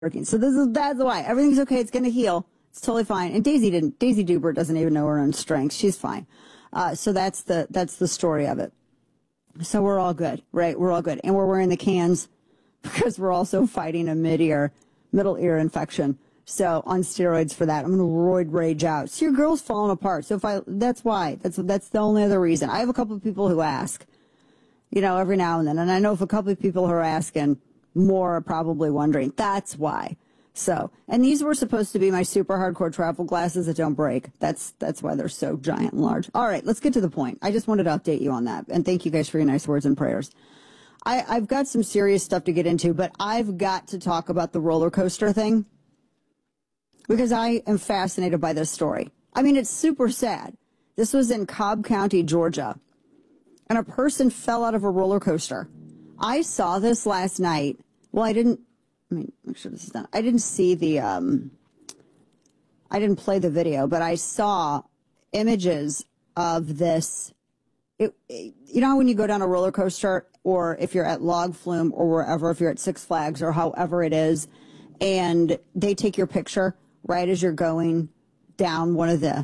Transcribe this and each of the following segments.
working. So that's why. Everything's okay. It's going to heal. It's totally fine. And Daisy Dubert doesn't even know her own strengths. She's fine. So that's the story of it. So we're all good, right? We're all good. And we're wearing the cans because we're also fighting a middle ear infection. So on steroids for that. I'm going to roid rage out. So your girl's falling apart. So that's why. That's the only other reason. I have a couple of people who ask, every now and then. And I know if a couple of people who are asking, more are probably wondering. That's why. So, and these were supposed to be my super hardcore travel glasses that don't break. That's why they're so giant and large. All right, let's get to the point. I just wanted to update you on that. And thank you guys for your nice words and prayers. I've got some serious stuff to get into, but I've got to talk about the roller coaster thing because I am fascinated by this story. I mean, it's super sad. This was in Cobb County, Georgia, and a person fell out of a roller coaster. I saw this last night. Well, make sure this is done. I didn't see I didn't play the video, but I saw images of this. You know when you go down a roller coaster, or if you're at Log Flume or wherever, if you're at Six Flags or however it is, and they take your picture right as you're going down one of the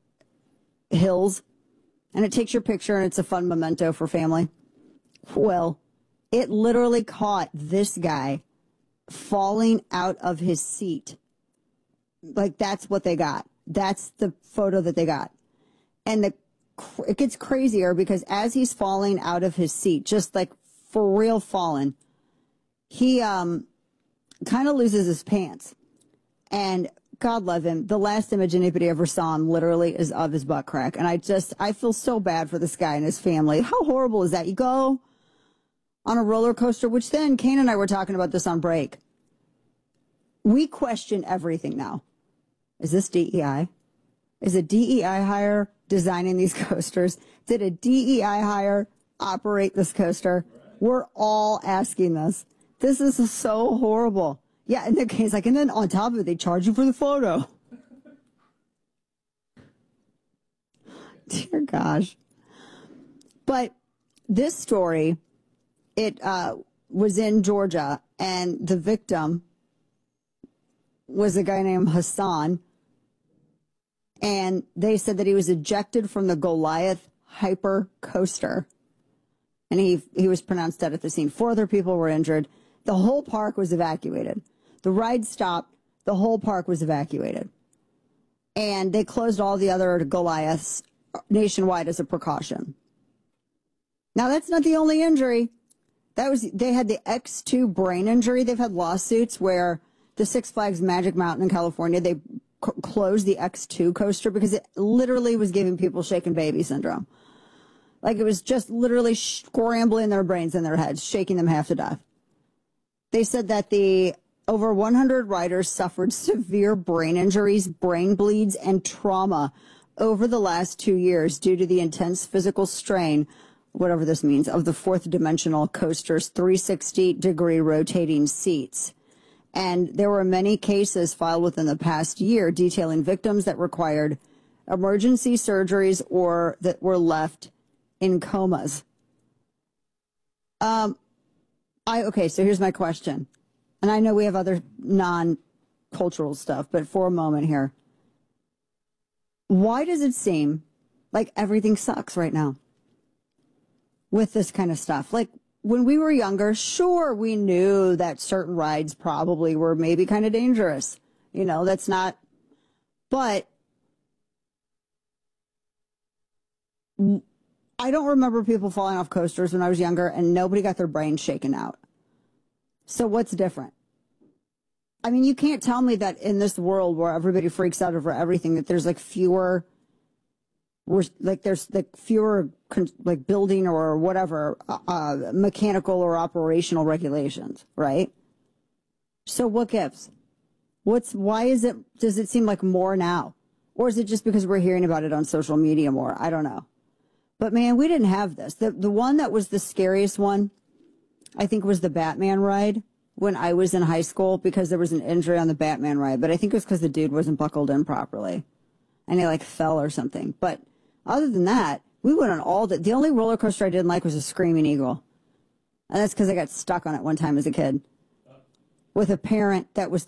hills, and it takes your picture and it's a fun memento for family. Well, it literally caught this guy falling out of his seat. Like, that's what they got. That's the photo that they got. And it gets crazier because as he's falling out of his seat, just like for real falling, he kind of loses his pants. And God love him. The last image anybody ever saw him literally is of his butt crack. And I feel so bad for this guy and his family. How horrible is that? You go on a roller coaster, which then Kane and I were talking about this on break. We question everything now. Is this DEI? Is a DEI hire designing these coasters? Did a DEI hire operate this coaster? We're all asking this. This is so horrible. Yeah, and then Kane's like, and then on top of it, they charge you for the photo. Dear gosh. But this story, it was in Georgia, and the victim was a guy named Hassan, and they said that he was ejected from the Goliath Hyper Coaster, and he was pronounced dead at the scene. 4 other people were injured. The whole park was evacuated. The ride stopped. The whole park was evacuated, and they closed all the other Goliaths nationwide as a precaution. Now, that's not the only injury. They had the X2 brain injury. They've had lawsuits where the Six Flags Magic Mountain in California, they closed the X2 coaster because it literally was giving people shaken baby syndrome. Like, it was just literally scrambling their brains in their heads, shaking them half to death. They said that the over 100 riders suffered severe brain injuries, brain bleeds, and trauma over the last 2 years due to the intense physical strain, whatever this means, of the fourth dimensional coaster's 360-degree rotating seats. And there were many cases filed within the past year detailing victims that required emergency surgeries or that were left in comas. Okay, so here's my question. And I know we have other non-cultural stuff, but for a moment here. Why does it seem like everything sucks right now with this kind of stuff? Like, when we were younger, sure, we knew that certain rides probably were maybe kind of dangerous. That's not, but I don't remember people falling off coasters when I was younger and nobody got their brains shaken out. So what's different? I mean, you can't tell me that in this world where everybody freaks out over everything, that there's fewer building or whatever, mechanical or operational regulations, right? So what gives? Does it seem like more now? Or is it just because we're hearing about it on social media more? I don't know. But man, we didn't have this. The one that was the scariest one, I think, was the Batman ride when I was in high school, because there was an injury on the Batman ride. But I think it was because the dude wasn't buckled in properly and he fell or something. But other than that, we went on all the only roller coaster I didn't like was a Screaming Eagle. And that's because I got stuck on it one time as a kid. with a parent that was